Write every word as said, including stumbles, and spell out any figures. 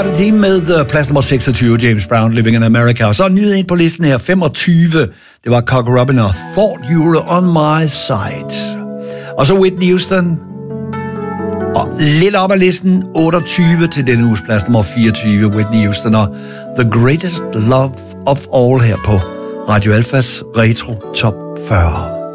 startede time med uh, plads nummer seksogtyve, James Brown, Living in America. Og så en nyhed ind på listen her, femogtyve. Det var Cock Robin og Thought You Were On My Side. Og så Whitney Houston. Og lidt op ad listen, otteogtyve til denne uges plads nummer fireogtyve, Whitney Houston og The Greatest Love of All her på Radio Alfas Retro Top fyrre.